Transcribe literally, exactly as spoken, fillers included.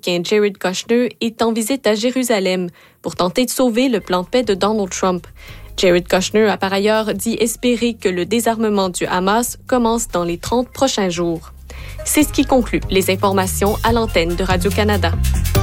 républicain Jared Kushner est en visite à Jérusalem pour tenter de sauver le plan de paix de Donald Trump. Jared Kushner a par ailleurs dit espérer que le désarmement du Hamas commence dans les trente prochains jours. C'est ce qui conclut les informations à l'antenne de Radio-Canada.